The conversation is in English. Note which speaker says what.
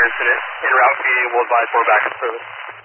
Speaker 1: incident. En route, VA will advise more backup service.